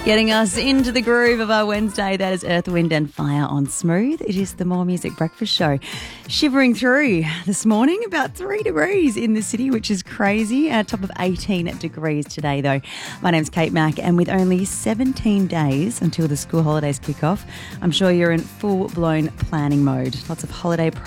Getting us into the groove of our Wednesday, that is Earth, Wind and Fire on Smooth. It is the More Music Breakfast Show. Shivering through this morning, about 3 degrees in the city, which is crazy. At top of 18 degrees today, though. My name's Kate Mack, and with only 17 days until the school holidays kick off, I'm sure you're in full-blown planning mode. Lots of holiday